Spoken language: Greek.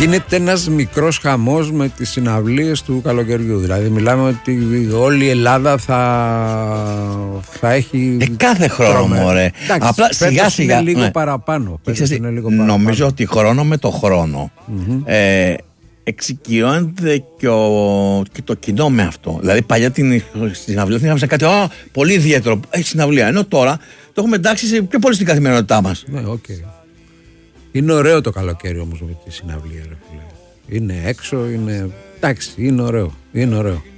Γίνεται ένας μικρός χαμός με τις συναυλίες του καλοκαιριού. Δηλαδή μιλάμε ότι όλη η Ελλάδα θα έχει κάθε χρόνο μωρέ. Απλά σιγά σιγά είναι λίγο παραπάνω. Νομίζω ότι χρόνο με το χρόνο εξοικειώνεται και το κοινό με αυτό. Δηλαδή παλιά στην συναυλία είχαμε σε κάτι πολύ ιδιαίτερο, έχει συναυλία, ενώ τώρα το έχουμε εντάξει σε πιο πολύ στην καθημερινότητά μας. Ναι, okay. Είναι ωραίο το καλοκαίρι όμως με τη συναυλία, ρε φίλε. Είναι έξω, είναι... εντάξει, είναι ωραίο. Είναι ωραίο.